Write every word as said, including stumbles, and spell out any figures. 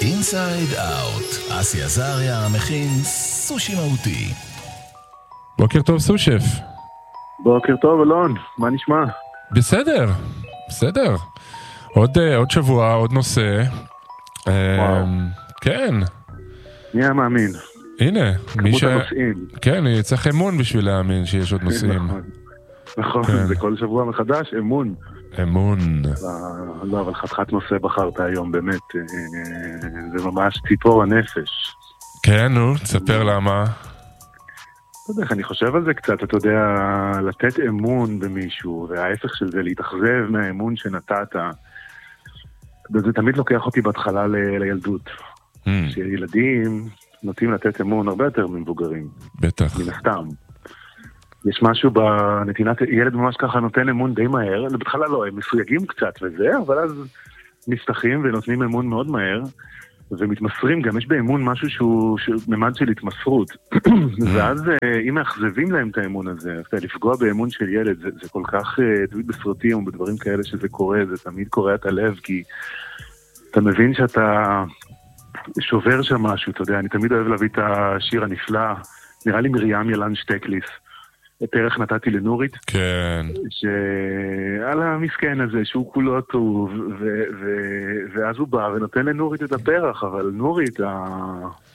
אינסייד אאוט, אסי עזריה מכין סושי מהותי. בוקר טוב סושף. בוקר טוב אלון, מה נשמע? בסדר, בסדר. עוד, עוד שבוע, עוד נושא. וואו. כן. מי היה מאמין? הנה. כמות הנושאים. כן, צריך אמון בשביל להאמין שיש עוד נושאים. נכון, נכון, זה כל שבוע מחדש, אמון. אמון. לא, אבל חתיכת נושא בחרת היום, באמת. זה ממש ציפור הנפש. כן, נו, תספר למה. לא יודע איך, אני חושב על זה קצת, אתה יודע, לתת אמון במישהו, וההפך של זה, להתאכזב מהאמון שנתת. זה תמיד לוקח אותי בהתחלה ל- לילדות. Mm. שילדים נוטים לתת אמון הרבה יותר ממבוגרים. בטח. מן הסתם. יש משהו בנתינת, ילד ממש ככה נותן אמון די מהר, בהתחלה לא, הם מסויגים קצת וזה, אבל אז נפתחים ונותנים אמון מאוד מהר, ומתמסרים, גם יש באמון משהו שהוא ממד של התמסרות. ואז אם מאכזבים להם את האמון הזה, לפגוע באמון של ילד, זה, זה כל כך, תמיד בסרטים ובדברים כאלה שזה קורה, זה תמיד קורע את הלב, כי אתה מבין שאתה שובר שם משהו, אתה יודע, אני תמיד אוהב להביא את השיר הנפלא, נראה לי מרים ילן שטקליס, את ערך נתתי לנורית. כן. שעל המסכן הזה, שהוא כולו טוב, ו- ו- ואז הוא בא ונותן לנורית את הפרח, אבל נורית, ה-